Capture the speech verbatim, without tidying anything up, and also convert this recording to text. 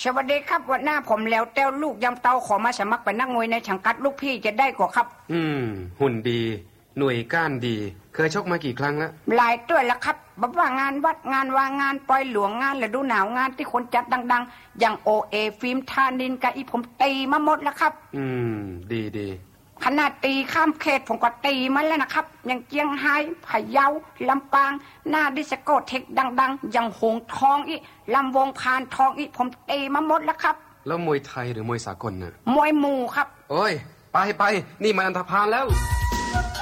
สวัสดีครับวันหน้าผมแล้วเต้าลูกยำเตาขอมาสมัครเป็นนักมวยในสังกัดลูกพี่จะได้กว่าครับอืมหุ่นดีหน่วยก้านดีเคยชกมากี่ครั้งแล้วหลายตัวแล้วครับบอกว่างานวัดงานวางงานปล่อยหลวงงานฤดูหนาวงานที่คนจัดดังๆอย่างโอเอฟิล์มทานินกับอีผมตีมาหมดแล้วครับอืมดีดีขนาดตีข้ามเขตผมก็ตีมาแล้วนะครับอย่างเจียงไฮ้พะเยาลำปางหน้าดิสโก้เทคดังๆอย่างหงทองอีลำวงพานทองอีผมตีมาหมดแล้วครับแล้วมวยไทยหรือมวยสากลน่ะมวยหมู่ครับโอ้ยไปไปนี่มันอันธพาลแล้ว